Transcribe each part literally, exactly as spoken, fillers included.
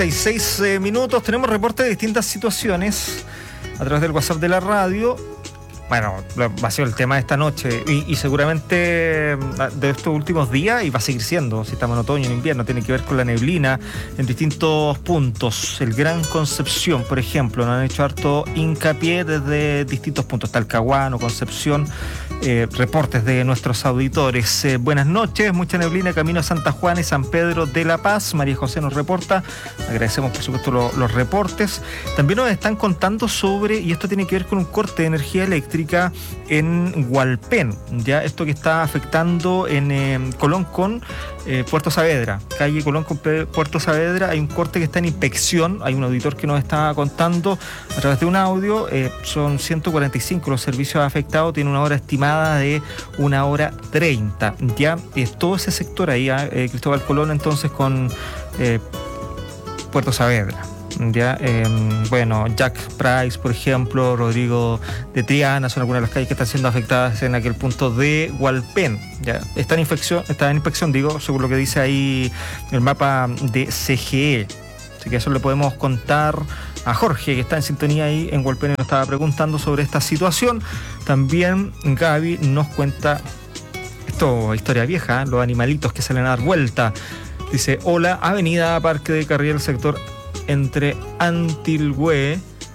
seis eh, minutos, tenemos reportes de distintas situaciones a través del WhatsApp de la radio. Bueno, va a ser el tema de esta noche y, y seguramente de estos últimos días, y va a seguir siendo, si estamos en otoño, en invierno, tiene que ver con la neblina en distintos puntos. El Gran Concepción, por ejemplo, nos han hecho harto hincapié desde distintos puntos, Talcahuano, Concepción, eh, reportes de nuestros auditores. Eh, buenas noches, mucha neblina, camino a Santa Juana y San Pedro de la Paz. María José nos reporta, agradecemos por supuesto lo, los reportes. También nos están contando sobre, y esto tiene que ver con un corte de energía eléctrica en Hualpén, ya esto que está afectando en eh, Colón con eh, Puerto Saavedra, calle Colón con Puerto Saavedra. Hay un corte que está en inspección, hay un auditor que nos está contando a través de un audio, eh, son ciento cuarenta y cinco los servicios afectados, tiene una hora estimada de una hora treinta, ya es todo ese sector ahí, eh, Cristóbal Colón entonces con eh, Puerto Saavedra. Ya, eh, bueno, Jack Price, por ejemplo, Rodrigo de Triana, son algunas de las calles que están siendo afectadas en aquel punto de Hualpén. Ya, está en inspección, está en inspección, digo, según lo que dice ahí el mapa de C G E. Así que eso le podemos contar a Jorge, que está en sintonía ahí en Hualpén y nos estaba preguntando sobre esta situación. También Gaby nos cuenta esto, historia vieja, ¿eh? Los animalitos que salen a dar vuelta. Dice, hola, avenida Parque de Carriel, sector entre Antilhue,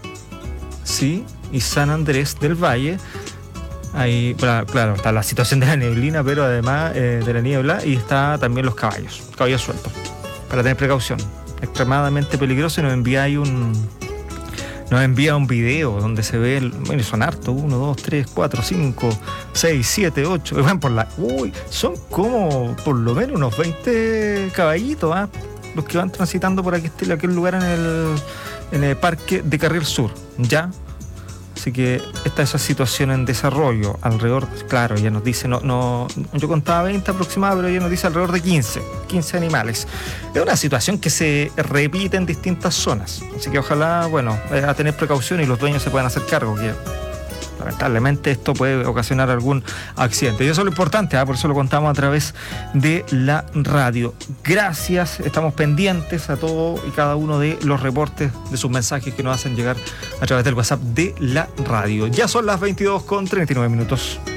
sí, y San Andrés del Valle. Ahí, claro, está la situación de la neblina, pero además eh, de la niebla, y está también los caballos, caballos sueltos, para tener precaución. Extremadamente peligroso. Y nos envía ahí un nos envía un video donde se ve, el, bueno, son hartos, uno, dos, tres, cuatro, cinco, seis, siete, ocho, van por la, uy, son como por lo menos unos veinte caballitos, ¿ah? ¿eh? Los que van transitando por aquí, aquel lugar en el, en el Parque de Carriel Sur, ¿ya? Así que está esa situación en desarrollo, alrededor, claro, ya nos dice, no, no, yo contaba veinte aproximadamente, pero ya nos dice alrededor de quince, quince animales. Es una situación que se repite en distintas zonas, así que ojalá, bueno, a tener precaución y los dueños se puedan hacer cargo, que lamentablemente esto puede ocasionar algún accidente. Y eso es lo importante, ¿eh? Por eso lo contamos a través de la radio. Gracias, estamos pendientes a todo y cada uno de los reportes, de sus mensajes que nos hacen llegar a través del WhatsApp de la radio. Ya son las veintidós con treinta y nueve minutos.